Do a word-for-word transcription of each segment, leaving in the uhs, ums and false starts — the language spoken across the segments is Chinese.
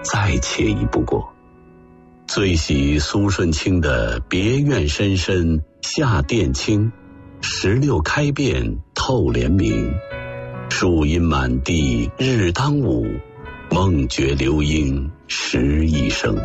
再惬意不过。最喜苏舜钦的别院深深下殿清，石榴开遍透帘明，树阴满地日当午，梦觉流莺时一声。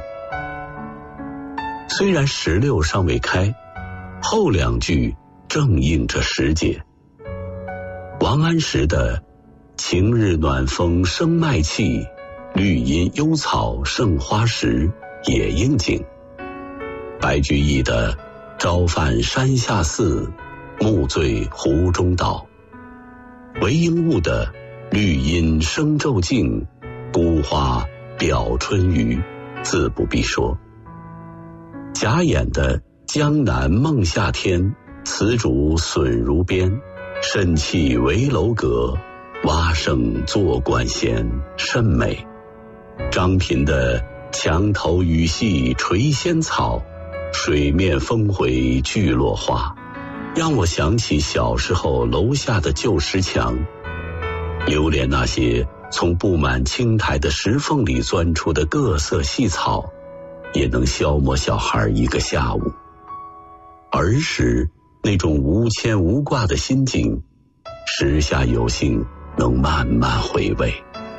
虽然石榴尚未开，后两句正应着时节。王安石的晴日暖风生麦气，绿阴幽草胜花时也应景。白居易的朝泛山下寺，暮醉湖中岛，韦应物的绿阴生昼静，孤花表春余，自不必说。贾演的江南梦夏天，雌竹笋如鞭，甚气围楼阁，蛙声坐管弦，甚美。张品的墙头雨细垂仙草，水面峰回聚落花，让我想起小时候楼下的旧石墙，留恋那些从布满青苔的石缝里钻出的各色细草，也能消磨小孩一个下午。儿时那种无牵无挂的心境，时下有幸能慢慢回味。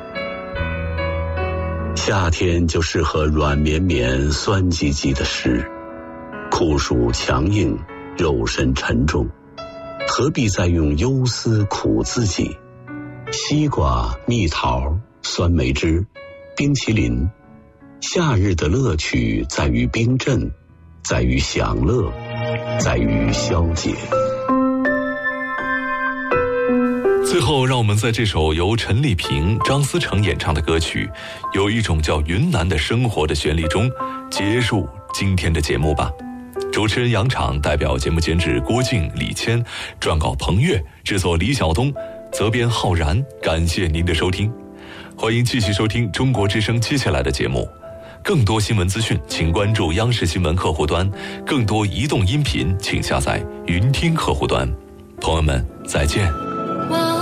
夏天就适合软绵绵酸唧唧的诗，酷暑强硬，肉身沉重，何必再用忧思苦自己？西瓜、蜜桃、酸梅汁、冰淇淋，夏日的乐趣在于冰镇，在于享乐，在于消解。 最后让我们在这首由陈丽萍、张思成演唱的歌曲《有一种叫云南的生活》的旋律中结束今天的节目吧。主持人杨昶代表节目监制郭靖、李谦，撰稿彭越，制作李晓东，责编浩然，感谢您的收听。欢迎继续收听中国之声接下来的节目。更多新闻资讯请关注央视新闻客户端，更多移动音频请下载云听客户端。朋友们再见。